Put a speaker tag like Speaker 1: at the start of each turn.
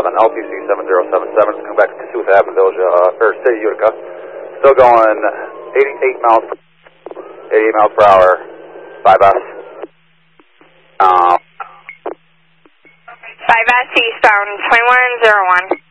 Speaker 1: LPC 7077, come back to 2th Avenue, or City, Utica. Still going 88 miles per hour, 5S.
Speaker 2: 5S eastbound, 2101.